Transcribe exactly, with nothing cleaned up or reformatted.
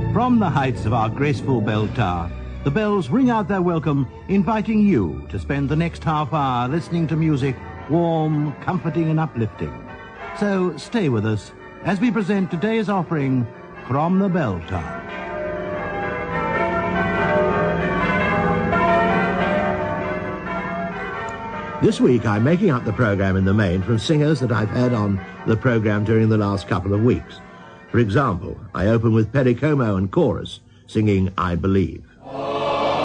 From the heights of our graceful bell tower, the bells ring out their welcome, inviting you to spend the next half hour listening to music, warm, comforting and uplifting. So stay with us as we present today's offering from the bell tower. This week I'm making up the programme in the main from singers that I've heard on the programme during the last couple of weeks. For example, I open with Perry Como and Chorus singing I Believe.